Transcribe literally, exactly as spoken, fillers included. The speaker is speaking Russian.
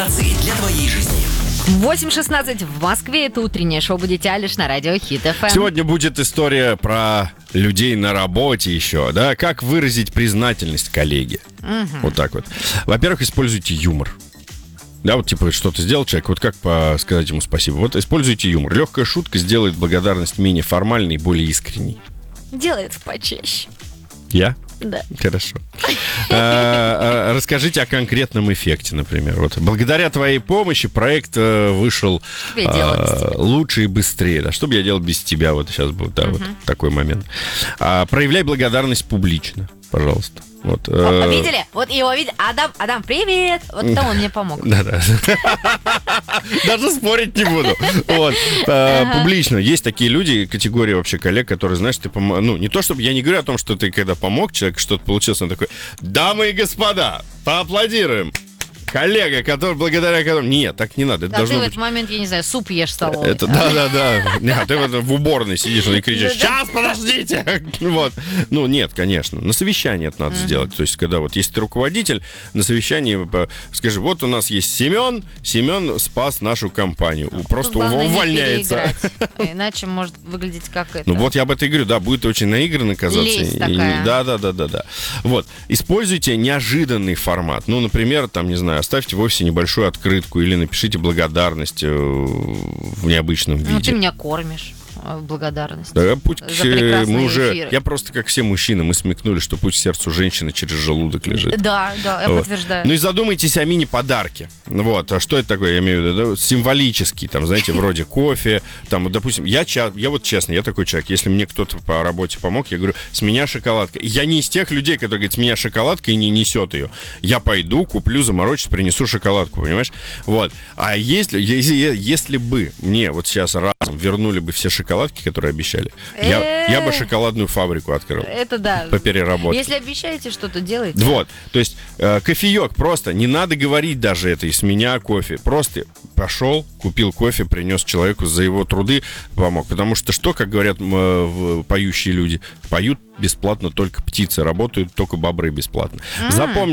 информации для твоей жизни. восемь шестнадцать в Москве. Это утреннее шоу «Будете Алиш» на радио Хит эф эм. Сегодня будет история про людей на работе еще, да? Как выразить признательность коллеге. Угу. Вот так вот. Во-первых, используйте юмор. Да, вот типа что-то сделал человек, вот как по- сказать ему спасибо? Вот используйте юмор. Легкая шутка сделает благодарность менее формальной и более искренней. Делается почаще. Я? Да. Хорошо. А, а, расскажите о конкретном эффекте, например. Вот благодаря твоей помощи проект а, вышел а, лучше и быстрее. Да, что бы я делал без тебя? Вот сейчас будет, да, угу. вот такой момент. А, проявляй благодарность публично, пожалуйста. Вот, О, э... видели? Вот его видели. Адам, Адам, привет! Вот там он мне помог. Да-да. Даже спорить не буду. Вот. Публично. Есть такие люди, категория вообще коллег, которые, знаешь, ты помог... Ну, не то, чтобы я не говорю о том, что ты когда помог человеку, что-то получилось, он такой: дамы и господа, поаплодируем. Коллега, который, благодаря которому... Нет, так не надо. Это да, ты в быть... этот момент, я не знаю, суп ешь в столовой. Это, да-да-да. Нет, ты в, в уборной сидишь и кричишь: сейчас, подождите! Вот. Ну, нет, конечно. На совещании это надо uh-huh. сделать. То есть, когда вот есть руководитель, на совещании скажи: вот у нас есть Семен, Семен спас нашу компанию. Ну, просто увольняется. Иначе может выглядеть как это. Ну, вот я об этом и говорю, да, будет очень наигранно казаться. Лесть такая. Да-да-да-да-да. Вот. Используйте неожиданный формат. Ну, например, там, не знаю, оставьте в офисе небольшую открытку или напишите благодарность в необычном виде. Ну, ты меня кормишь. Благодарность. Да, путь к... мы уже... эфир. Я просто, как все мужчины, мы смекнули, что путь к сердцу женщины через желудок лежит. Да, да, я вот. подтверждаю. Ну и задумайтесь о мини-подарке. Вот, а что это такое, я имею в виду, да? Символический, там, знаете, вроде кофе, там, вот, допустим, я, я вот честно, я такой человек, если мне кто-то по работе помог, я говорю: с меня шоколадка. Я не из тех людей, которые говорят: с меня шоколадка, и не несет ее. Я пойду, куплю, заморочусь, принесу шоколадку, понимаешь? Вот. А если, если, если бы мне вот сейчас разом вернули бы все шоколадки, которые обещали, я, я бы шоколадную фабрику открыл. Это да. По переработке. Если обещаете что-то, делайте. Вот, то есть э, кофеек просто, не надо говорить даже это: из меня кофе. Просто пошел, купил кофе, принес человеку, за его труды помог. Потому что что, как говорят э, поющие люди, поют бесплатно только птицы, работают только бобры бесплатно. Mm. Запомни.